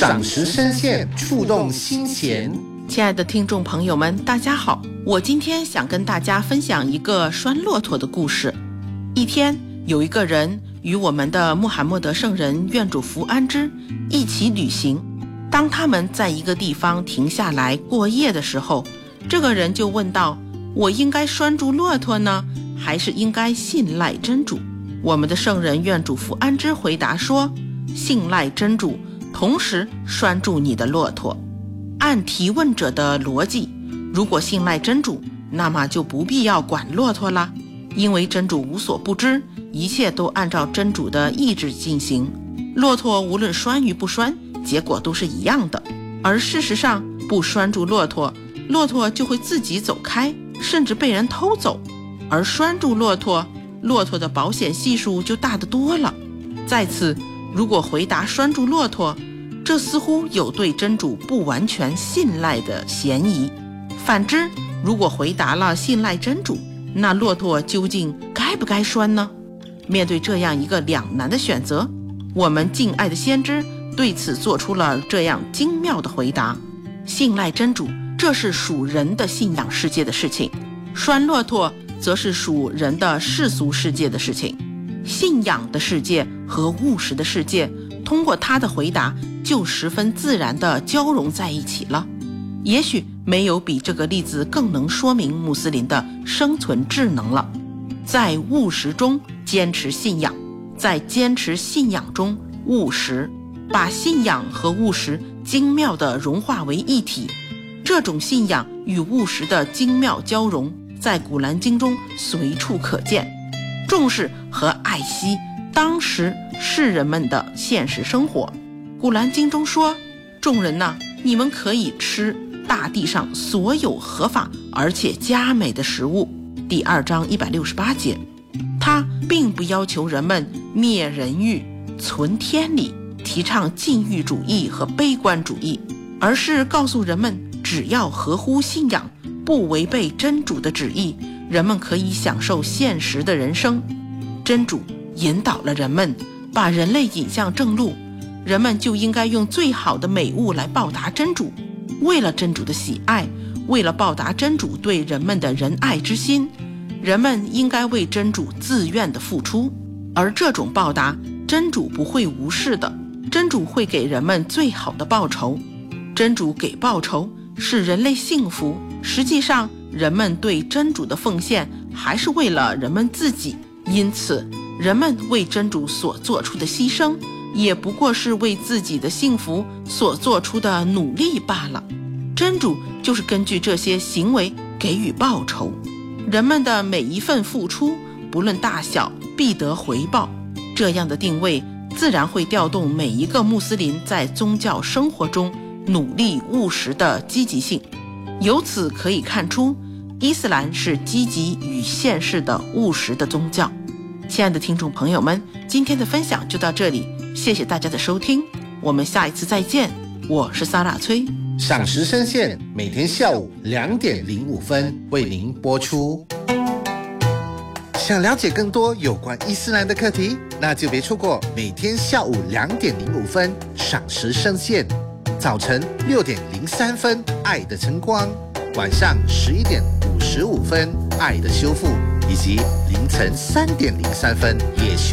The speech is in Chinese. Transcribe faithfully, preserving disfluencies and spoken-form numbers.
赏识深陷，触动心弦。 亲爱的听众朋友们，大家好，我今天想跟大家分享一个拴骆驼的故事。一天，有一个人与我们的穆罕默德圣人愿主福安之一起旅行。当他们在一个地方停下来过夜的时候，这个人就问道：我应该拴住骆驼呢，还是应该信赖真主？我们的圣人愿主福安之回答说：信赖真主，同时拴住你的骆驼。按提问者的逻辑，如果信赖真主，那么就不必要管骆驼了，因为真主无所不知，一切都按照真主的意志进行。骆驼无论拴与不拴，结果都是一样的。而事实上，不拴住骆驼，骆驼就会自己走开，甚至被人偷走；而拴住骆驼，骆驼的保险系数就大得多了。在此，如果回答拴住骆驼，这似乎有对真主不完全信赖的嫌疑。反之，如果回答了信赖真主，那骆驼究竟该不该拴呢？面对这样一个两难的选择，我们敬爱的先知对此做出了这样精妙的回答：信赖真主，这是属人的信仰世界的事情；拴骆驼则是属人的世俗世界的事情。信仰的世界和务实的世界，通过他的回答就十分自然地交融在一起了。也许没有比这个例子更能说明穆斯林的生存智能了。在务实中坚持信仰，在坚持信仰中务实，把信仰和务实精妙地融化为一体。这种信仰与务实的精妙交融，在古兰经中随处可见，重视和爱惜当时世人们的现实生活。古兰经中说：众人呐，你们可以吃大地上所有合法而且佳美的食物。第二章一百六十八节。他并不要求人们灭人欲、存天理，提倡禁欲主义和悲观主义，而是告诉人们，只要合乎信仰，不违背真主的旨意，人们可以享受现实的人生。真主引导了人们，把人类引向正路，人们就应该用最好的美物来报答真主。为了真主的喜爱，为了报答真主对人们的仁爱之心，人们应该为真主自愿的付出。而这种报答，真主不会无视的，真主会给人们最好的报酬。真主给报酬，使人类幸福，实际上人们对真主的奉献还是为了人们自己，因此人们为真主所做出的牺牲，也不过是为自己的幸福所做出的努力罢了。真主就是根据这些行为给予报酬，人们的每一份付出，不论大小，必得回报。这样的定位自然会调动每一个穆斯林在宗教生活中努力务实的积极性。由此可以看出，伊斯兰是积极与现实的务实的宗教。亲爱的听众朋友们，今天的分享就到这里，谢谢大家的收听，我们下一次再见。我是萨拉崔。 赏识深陷，每天下午两点零五分为您播出。想了解更多有关伊斯兰的课题，那就别错过每天下午两点零五分赏识深陷，早晨六点零三分爱的晨光，晚上十一点五十五分爱的修复，以及凌晨三点零三分也修